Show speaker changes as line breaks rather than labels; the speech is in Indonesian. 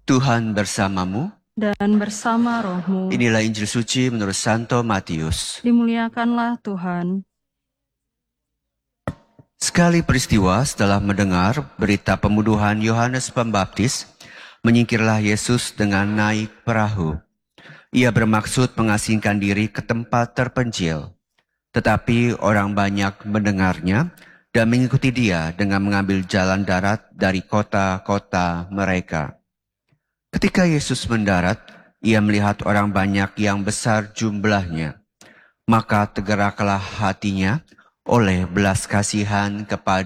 Tuhan bersamamu.
Dan bersama rohmu.
Inilah Injil suci menurut Santo Matius.
Dimuliakanlah Tuhan.
Sekali peristiwa setelah mendengar berita pembunuhan Yohanes Pembaptis, menyingkirlah Yesus dengan naik perahu. Ia bermaksud mengasingkan diri ke tempat terpencil. Tetapi orang banyak mendengarnya dan mengikuti dia dengan mengambil jalan darat dari kota-kota mereka. Ketika Yesus mendarat, ia melihat orang banyak yang besar jumlahnya. Maka tergeraklah hatinya oleh belas kasihan kepada